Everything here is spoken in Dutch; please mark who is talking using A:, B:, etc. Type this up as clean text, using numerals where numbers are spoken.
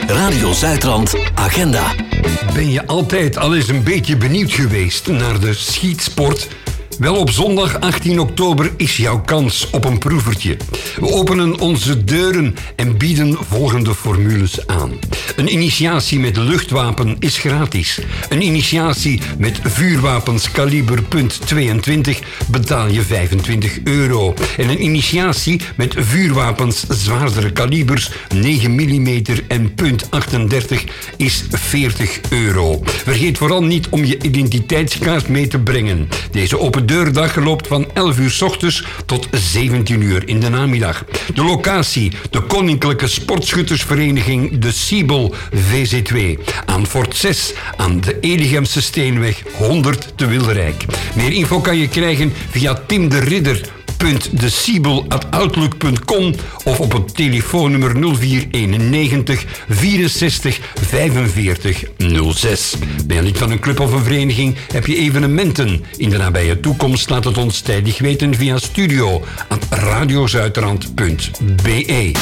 A: Radio Zuidrand Agenda.
B: Ben je altijd al eens een beetje benieuwd geweest naar de schietsport? Wel, op zondag 18 oktober is jouw kans op een proevertje. We openen onze deuren en bieden volgende formules aan. Een initiatie met luchtwapen is gratis. Een initiatie met vuurwapens kaliber .22 betaal je €25. En een initiatie met vuurwapens zwaardere kalibers 9 mm en .38 is €40. Vergeet vooral niet om je identiteitskaart mee te brengen. Deze open deurdag loopt van 11 uur 's ochtends tot 17 uur in de namiddag. De locatie, de Koninklijke Sportschuttersvereniging De Siebel VZ2. Aan Fort 6 aan de Eligemse Steenweg 100 te Wilrijk. Meer info kan je krijgen via Tim de Ridder.desiebel@outlook.com of op het telefoonnummer 0491 64 45 06. Ben je lid van een club of een vereniging? Heb je evenementen in de nabije toekomst? Laat het ons tijdig weten via studio@radiozuidrand.be.